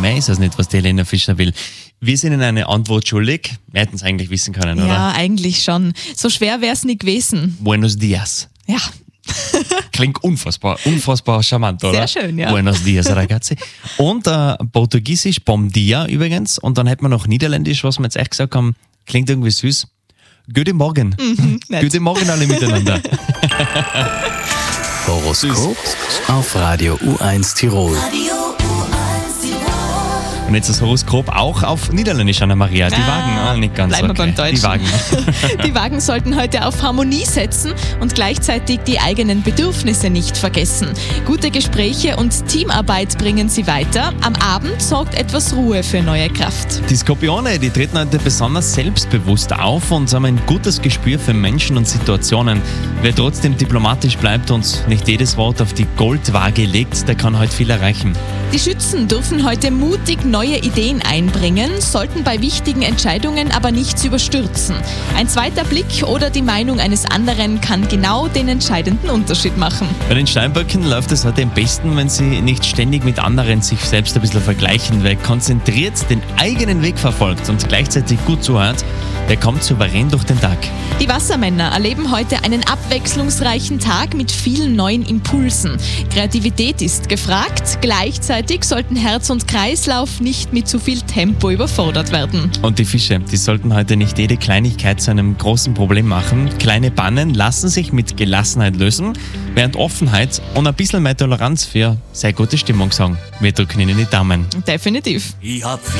mehr ist es nicht, was die Helena Fischer will. Wir sind Ihnen eine Antwort schuldig. Wir hätten es eigentlich wissen können, oder? Ja, eigentlich schon. So schwer wäre es nicht gewesen. Buenos dias. Ja. Klingt unfassbar charmant, oder? Sehr schön, ja. Buenos dias, ragazzi. Und Portugiesisch, bom dia übrigens. Und dann hätten wir noch Niederländisch, was wir jetzt echt gesagt haben, klingt irgendwie süß. Guten Morgen. Guten Morgen alle miteinander. Horoskop auf Radio U1 Tirol. Und jetzt das Horoskop auch auf Niederländisch, Anna-Maria. Die Wagen, nicht ganz bleiben wir okay. beim Deutschen. Die Wagen. Die Wagen sollten heute auf Harmonie setzen und gleichzeitig die eigenen Bedürfnisse nicht vergessen. Gute Gespräche und Teamarbeit bringen sie weiter. Am Abend sorgt etwas Ruhe für neue Kraft. Die Skorpione, die treten heute besonders selbstbewusst auf und haben ein gutes Gespür für Menschen und Situationen. Wer trotzdem diplomatisch bleibt und nicht jedes Wort auf die Goldwaage legt, der kann heute viel erreichen. Die Schützen dürfen heute mutig neue Ideen einbringen, sollten bei wichtigen Entscheidungen aber nichts überstürzen. Ein zweiter Blick oder die Meinung eines anderen kann genau den entscheidenden Unterschied machen. Bei den Steinböcken läuft es heute am besten, wenn sie nicht ständig mit anderen sich selbst ein bisschen vergleichen. Wer konzentriert den eigenen Weg verfolgt und gleichzeitig gut zuhört, der kommt souverän durch den Tag. Die Wassermänner erleben heute einen abwechslungsreichen Tag mit vielen neuen Impulsen. Kreativität ist gefragt, gleichzeitig sollten Herz und Kreislauf nicht mit zu viel Tempo überfordert werden. Und die Fische, die sollten heute nicht jede Kleinigkeit zu einem großen Problem machen. Kleine Pannen lassen sich mit Gelassenheit lösen, während Offenheit und ein bisschen mehr Toleranz für sehr gute Stimmung sorgen. Wir drücken Ihnen die Daumen. Definitiv. Ich hab